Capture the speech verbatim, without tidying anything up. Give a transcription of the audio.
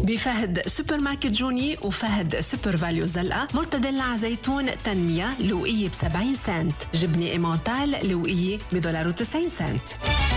بفهد سوبر ماركت جوني وفهد سوبر فاليو زلقة. مرتديلا زيتون تنمية لوقية بسبعين سنت. جبنة إيمونتال لوقية بدولار وتسعين سنت.